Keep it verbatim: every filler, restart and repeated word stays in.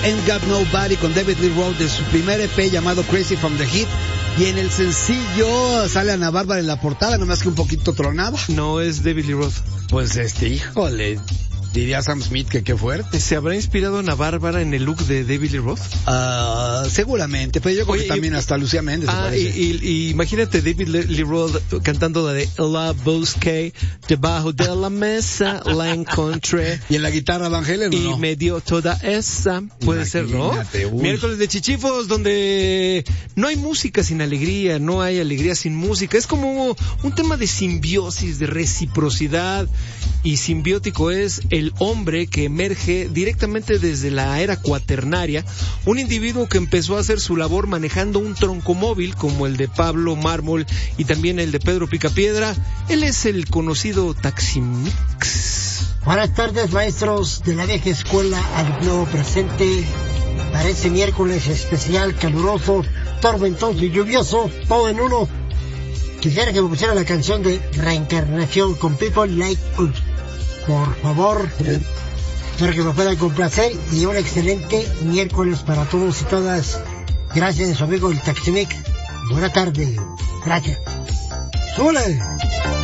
Ain't Got Nobody con David Lee Roth de su primer E P llamado Crazy from the Heat. Y en el sencillo sale Ana Bárbara en la portada, nomás que un poquito tronada. No es David Lee Roth. Pues este, híjole, diría Sam Smith que qué fuerte. ¿Se habrá inspirado Ana Bárbara en el look de David Lee Roth? Uh, seguramente, pero yo creo Oye, que también y, hasta Lucía Méndez. Ah, y, y, y imagínate David Lee Roth cantando la de La busqué debajo de la mesa, la encontré. Y en la guitarra Van Halen, y ¿no? me dio toda esa. Puede ser, ¿no? Uy. Miércoles de Chichifos, donde no hay música sin alegría, no hay alegría sin música. Es como un tema de simbiosis, de reciprocidad. Y simbiótico es el hombre que emerge directamente desde la era cuaternaria, un individuo que empezó a hacer su labor manejando un troncomóvil como el de Pablo Mármol y también el de Pedro Picapiedra. Él es el conocido Taximix. Buenas tardes, maestros de la vieja escuela al nuevo presente. Para ese miércoles especial, caluroso, tormentoso y lluvioso, todo en uno. Quisiera que me pusiera la canción de Reencarnación con People Like Us. Por favor, espero que me puedan complacer y un excelente miércoles para todos y todas. Gracias a su amigo el Taximix. Buena tarde. Gracias. ¡Súbele!